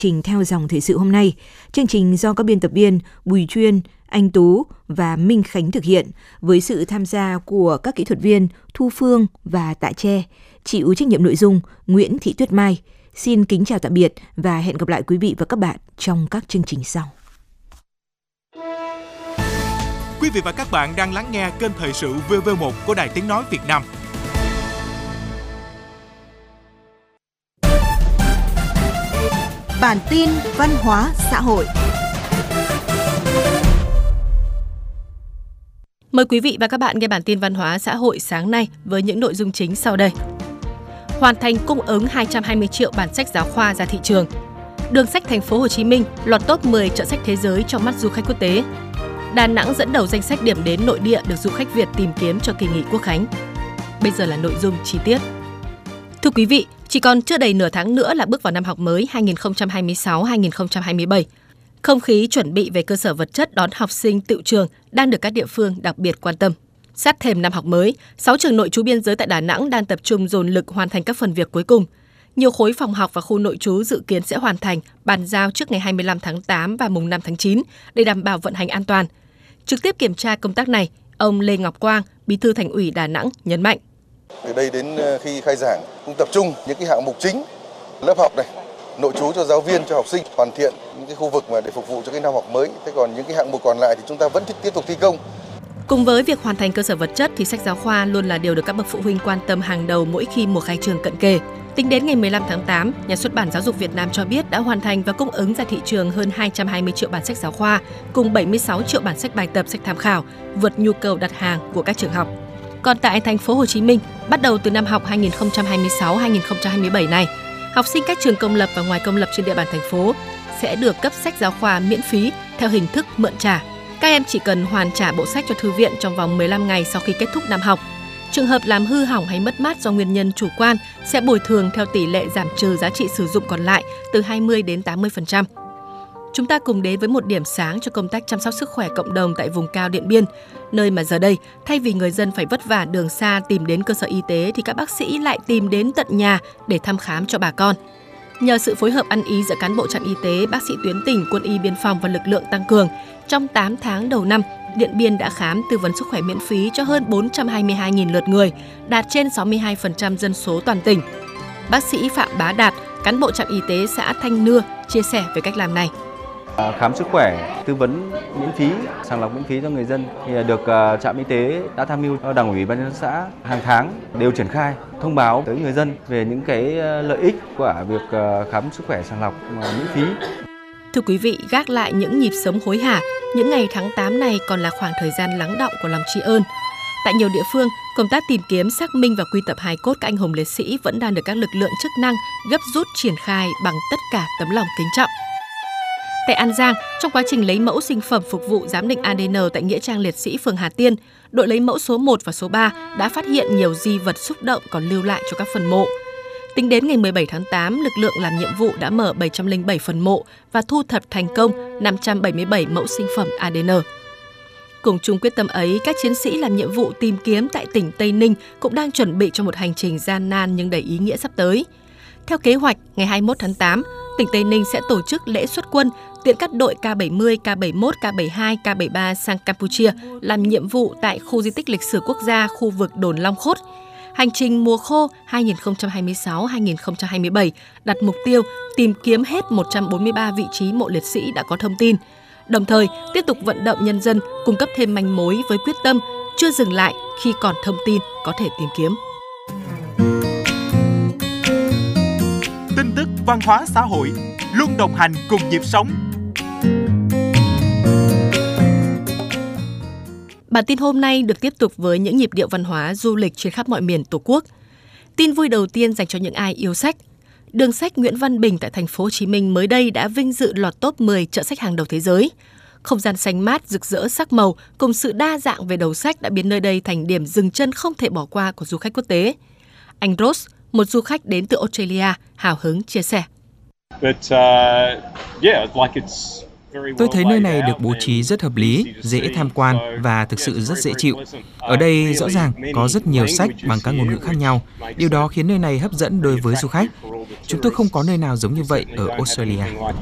Trình theo dòng thời sự hôm nay. Chương trình do các biên tập viên Bùi Chuyên, Anh Tú và Minh Khánh thực hiện với sự tham gia của các kỹ thuật viên Thu Phương và Tạ Tre. Chịu trách nhiệm nội dung Nguyễn Thị Tuyết Mai. Xin kính chào tạm biệt và hẹn gặp lại quý vị và các bạn trong các chương trình sau. Quý vị và các bạn đang lắng nghe kênh thời sự VV1 của Đài Tiếng nói Việt Nam. Bản tin văn hóa xã hội. Mời quý vị và các bạn nghe bản tin văn hóa xã hội sáng nay với những nội dung chính sau đây. Hoàn thành cung ứng 220 triệu bản sách giáo khoa ra thị trường. Đường sách Thành phố Hồ Chí Minh lọt top 10 chợ sách thế giới trong mắt du khách quốc tế. Đà Nẵng dẫn đầu danh sách điểm đến nội địa được du khách Việt tìm kiếm cho kỳ nghỉ Quốc khánh. Bây giờ là nội dung chi tiết. Thưa quý vị, chỉ còn chưa đầy nửa tháng nữa là bước vào năm học mới 2026-2027. Không khí chuẩn bị về cơ sở vật chất đón học sinh tựu trường đang được các địa phương đặc biệt quan tâm. Sát thềm năm học mới, 6 trường nội trú biên giới tại Đà Nẵng đang tập trung dồn lực hoàn thành các phần việc cuối cùng. Nhiều khối phòng học và khu nội trú dự kiến sẽ hoàn thành, bàn giao trước ngày 25 tháng 8 và mùng 5 tháng 9 để đảm bảo vận hành an toàn. Trực tiếp kiểm tra công tác này, ông Lê Ngọc Quang, Bí thư Thành ủy Đà Nẵng nhấn mạnh. Từ đây đến khi khai giảng cũng tập trung những cái hạng mục chính, lớp học này, nội trú cho giáo viên, cho học sinh, hoàn thiện những cái khu vực mà để phục vụ cho cái năm học mới. Thế còn những cái hạng mục còn lại thì chúng ta vẫn tiếp tục thi công. Cùng với việc hoàn thành cơ sở vật chất thì sách giáo khoa luôn là điều được các bậc phụ huynh quan tâm hàng đầu mỗi khi mùa khai trường cận kề. Tính đến ngày 15 tháng 8, Nhà xuất bản Giáo dục Việt Nam cho biết đã hoàn thành và cung ứng ra thị trường hơn 220 triệu bản sách giáo khoa, cùng 76 triệu bản sách bài tập, sách tham khảo, vượt nhu cầu đặt hàng của các trường học. Còn tại Thành phố Hồ Chí Minh, bắt đầu từ năm học 2026-2027 này, học sinh các trường công lập và ngoài công lập trên địa bàn thành phố sẽ được cấp sách giáo khoa miễn phí theo hình thức mượn trả. Các em chỉ cần hoàn trả bộ sách cho thư viện trong vòng 15 ngày sau khi kết thúc năm học. Trường hợp làm hư hỏng hay mất mát do nguyên nhân chủ quan sẽ bồi thường theo tỷ lệ giảm trừ giá trị sử dụng còn lại từ 20 đến 80%. Chúng ta cùng đến với một điểm sáng cho công tác chăm sóc sức khỏe cộng đồng tại vùng cao Điện Biên, nơi mà giờ đây, thay vì người dân phải vất vả đường xa tìm đến cơ sở y tế thì các bác sĩ lại tìm đến tận nhà để thăm khám cho bà con. Nhờ sự phối hợp ăn ý giữa cán bộ trạm y tế, bác sĩ tuyến tỉnh, quân y biên phòng và lực lượng tăng cường, trong 8 tháng đầu năm, Điện Biên đã khám tư vấn sức khỏe miễn phí cho hơn 422.000 lượt người, đạt trên 62% dân số toàn tỉnh. Bác sĩ Phạm Bá Đạt, cán bộ trạm y tế xã Thanh Nưa, chia sẻ về cách làm này. Khám sức khỏe, tư vấn miễn phí, sàng lọc miễn phí cho người dân thì được trạm y tế đã tham mưu Đảng ủy Ban nhân dân xã hàng tháng đều triển khai thông báo tới người dân về những cái lợi ích của việc khám sức khỏe sàng lọc miễn phí. Thưa quý vị, gác lại những nhịp sống hối hả, những ngày tháng 8 này còn là khoảng thời gian lắng đọng của lòng tri ân. Tại nhiều địa phương, công tác tìm kiếm, xác minh và quy tập hài cốt các anh hùng liệt sĩ vẫn đang được các lực lượng chức năng gấp rút triển khai bằng tất cả tấm lòng kính trọng. Tại An Giang, trong quá trình lấy mẫu sinh phẩm phục vụ giám định ADN tại Nghĩa trang liệt sĩ phường Hà Tiên, đội lấy mẫu số 1 và số 3 đã phát hiện nhiều di vật xúc động còn lưu lại cho các phần mộ. Tính đến ngày 17 tháng 8, lực lượng làm nhiệm vụ đã mở 707 phần mộ và thu thập thành công 577 mẫu sinh phẩm ADN. Cùng chung quyết tâm ấy, các chiến sĩ làm nhiệm vụ tìm kiếm tại tỉnh Tây Ninh cũng đang chuẩn bị cho một hành trình gian nan nhưng đầy ý nghĩa sắp tới. Theo kế hoạch, ngày 21 tháng 8, tỉnh Tây Ninh sẽ tổ chức lễ xuất quân tiễn các đội K70, K71, K72, K73 sang Campuchia làm nhiệm vụ tại khu di tích lịch sử quốc gia khu vực đồn Long Khốt. Hành trình mùa khô 2026-2027 đặt mục tiêu tìm kiếm hết 143 vị trí mộ liệt sĩ đã có thông tin, đồng thời tiếp tục vận động nhân dân cung cấp thêm manh mối với quyết tâm chưa dừng lại khi còn thông tin có thể tìm kiếm. Tin tức văn hóa xã hội luôn đồng hành cùng nhịp sống. Bản tin hôm nay được tiếp tục với những nhịp điệu văn hóa du lịch trên khắp mọi miền Tổ quốc. Tin vui đầu tiên dành cho những ai yêu sách. Đường sách Nguyễn Văn Bình tại Thành phố Hồ Chí Minh mới đây đã vinh dự lọt top 10 chợ sách hàng đầu thế giới. Không gian xanh mát, rực rỡ sắc màu cùng sự đa dạng về đầu sách đã biến nơi đây thành điểm dừng chân không thể bỏ qua của du khách quốc tế. Anh Ross, một du khách đến từ Australia, hào hứng chia sẻ. Tôi thấy nơi này được bố trí rất hợp lý, dễ tham quan và thực sự rất dễ chịu. Ở đây rõ ràng có rất nhiều sách bằng các ngôn ngữ khác nhau. Điều đó khiến nơi này hấp dẫn đối với du khách. Chúng tôi không có nơi nào giống như vậy ở Australia.